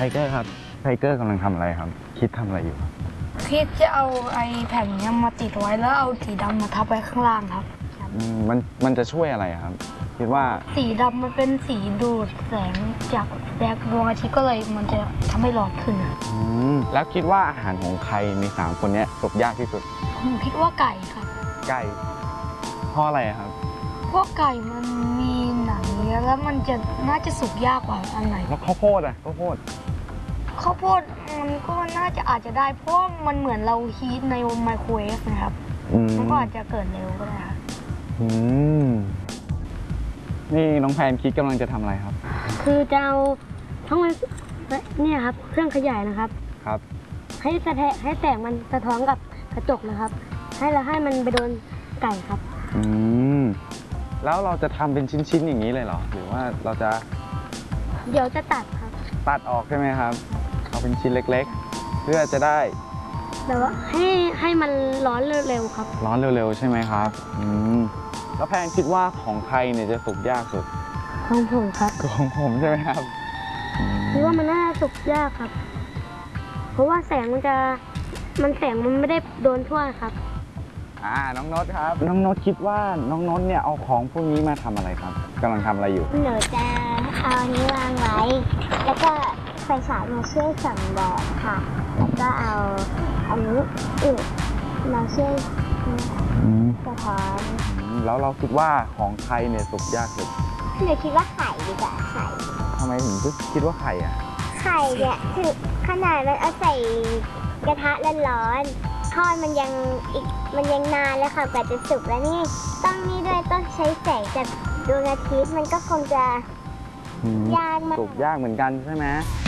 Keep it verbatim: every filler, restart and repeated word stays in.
เกอร์ครับไทเกอร์กำลังทำอะไรครับคิดทำอะไรอยู่คิดจะเอาไอ้แผ่นนี้มาติดไว้แล้วเอาสีดำมาทับไว้ข้างล่างครับมันมันจะช่วยอะไรครับคิดว่าสีดำมันเป็นสีดูดแสงจากแสงดวงอาทิตย์ก็เลยมันจะทำให้ร้อนขึ้นอืมแล้วคิดว่าอาหารของใครในสามคนนี้สุกยากที่สุดผมคิดว่าไก่ครับไก่เพราะอะไรครับพวกไก่มันมีหนังเยอะแล้วมันจะน่าจะสุกยากกว่าอันไหนแล้วข้าวโพดอ่ะข้าวโพดข้าวโพดมันก็น่าจะอาจจะได้เพราะมันเหมือนเราฮีทในไมโครเวฟนะครับมันก็อาจจะเกิดเร็วก็ได้ครับอืมนี่น้องแพนคิดกำลังจะทำอะไรครับคือจะเอาทั้งเนี่ยครับเครื่องขยายนะครับครับให้สะแทะให้แสงมันสะท้อนกับกระจกนะครับให้เราให้มันไปโดนไก่ครับอืมแล้วเราจะทำเป็นชิ้นๆอย่างนี้เลยเหรอหรือว่าเราจะเดี๋ยวจะตัดครับตัดออกใช่ไหมครับเอาเป็นชิ้นเล็กๆเพื่อจะได้แต่ว่าให้ให้มันร้อนเร็วๆครับร้อนเร็วๆใช่ไหมครับอืมแล้วแพนคิดว่าของใครเนี่ยจะสุกยากสุดของผมครับของผมใช่ไหมครับคิดว่ามันน่าสุกยากครับเพราะว่าแสงมันจะมันแสงมันไม่ได้โดนทั่วครับอ่าน้องโน้ตครับน้องโน้ตคิดว่าน้องโน้ตเนี่ยเอาของพวกนี้มาทำอะไรครับกำลังทำอะไรอยู่หนูจะเอาอันนี้วางไว้แล้วก็ไฟฉายมาช่วยส่องแดดค่ะแล้วก็เอาอันนี้อีกมาช่วยสะท้อนแล้วเราคิดว่าของใครเนี่ยสุกยากสุดหนูคิดว่าไข่ดีกว่าไข่ทำไมถึงคิดว่าไข่อ่ะไข่เนี่ยถึงขนาดมันเอาใส่กระทะร้อนๆทอดมันยังอีกมันยังนานแล้วค่ะกว่าจะสุกแล้วนี่ต้องนี่ด้วยต้องใช้แสงจากดวงอาทิตย์มันก็คงจะยากมากสุกยากเหมือนกันใช่ไหม